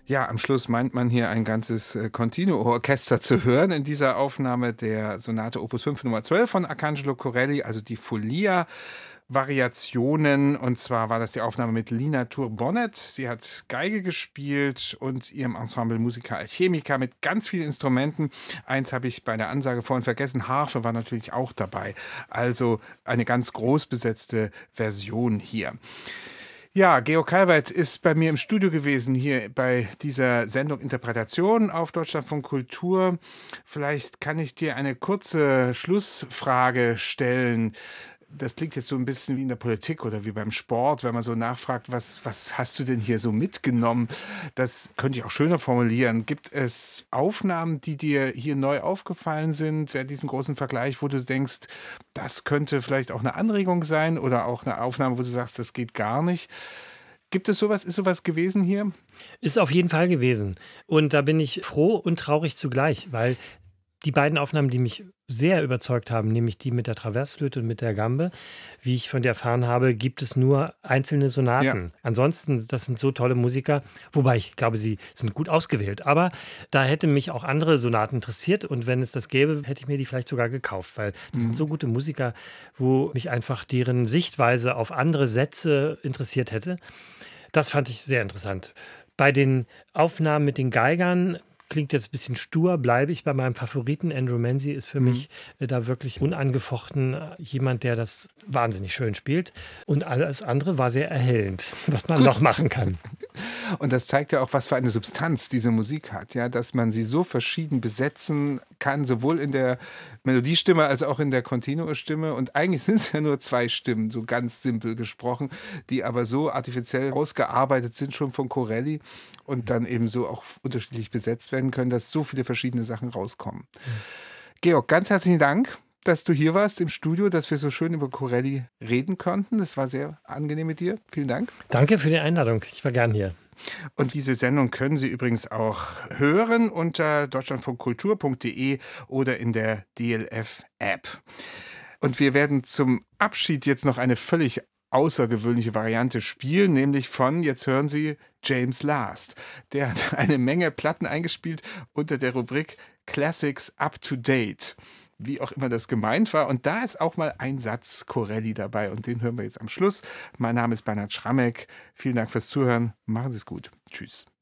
Ja, am Schluss meint man hier ein ganzes Continuo-Orchester zu hören in dieser Aufnahme der Sonate Opus 5 Nummer 12 von Arcangelo Corelli, also die Folia-Variationen. Und zwar war das die Aufnahme mit Lina Tur-Bonnet. Sie hat Geige gespielt und ihrem Ensemble Musica Alchemica mit ganz vielen Instrumenten. Eins habe ich bei der Ansage vorhin vergessen, Harfe war natürlich auch dabei. Also eine ganz groß besetzte Version hier. Ja, Georg Calvert ist bei mir im Studio gewesen, hier bei dieser Sendung Interpretation auf Deutschlandfunk Kultur. Vielleicht kann ich dir eine kurze Schlussfrage stellen. Das klingt jetzt so ein bisschen wie in der Politik oder wie beim Sport, wenn man so nachfragt, was hast du denn hier so mitgenommen? Das könnte ich auch schöner formulieren. Gibt es Aufnahmen, die dir hier neu aufgefallen sind, bei diesem großen Vergleich, wo du denkst, das könnte vielleicht auch eine Anregung sein oder auch eine Aufnahme, wo du sagst, das geht gar nicht? Gibt es sowas? Ist sowas gewesen hier? Ist auf jeden Fall gewesen. Und da bin ich froh und traurig zugleich, weil die beiden Aufnahmen, die mich sehr überzeugt haben, nämlich die mit der Traversflöte und mit der Gambe, wie ich von dir erfahren habe, gibt es nur einzelne Ja. Sonaten. Ansonsten, das sind so tolle Musiker, wobei ich glaube, sie sind gut ausgewählt. Aber da hätte mich auch andere Sonaten interessiert und wenn es das gäbe, hätte ich mir die vielleicht sogar gekauft, weil das sind Mhm. so gute Musiker, wo mich einfach deren Sichtweise auf andere Sätze interessiert hätte. Das fand ich sehr interessant. Bei den Aufnahmen mit den Geigern klingt jetzt ein bisschen stur, bleibe ich bei meinem Favoriten. Andrew Manzi ist für Mhm. mich da wirklich unangefochten jemand, der das wahnsinnig schön spielt. Und alles andere war sehr erhellend, was man noch Gut. machen kann. Und das zeigt ja auch, was für eine Substanz diese Musik hat, ja, dass man sie so verschieden besetzen kann, sowohl in der Melodiestimme als auch in der Continuo-Stimme. Und eigentlich sind es ja nur zwei Stimmen, so ganz simpel gesprochen, die aber so artifiziell ausgearbeitet sind, schon von Corelli und dann eben so auch unterschiedlich besetzt werden können, dass so viele verschiedene Sachen rauskommen. Georg, ganz herzlichen Dank, dass du hier warst im Studio, dass wir so schön über Corelli reden konnten. Das war sehr angenehm mit dir. Vielen Dank. Danke für die Einladung. Ich war gern hier. Und diese Sendung können Sie übrigens auch hören unter deutschlandfunkkultur.de oder in der DLF-App. Und wir werden zum Abschied jetzt noch eine völlig außergewöhnliche Variante spielen, nämlich von, jetzt hören Sie, James Last. Der hat eine Menge Platten eingespielt unter der Rubrik Classics Up to Date. Wie auch immer das gemeint war. Und da ist auch mal ein Satz Corelli dabei. Und den hören wir jetzt am Schluss. Mein Name ist Bernhard Schrammeck. Vielen Dank fürs Zuhören. Machen Sie es gut. Tschüss.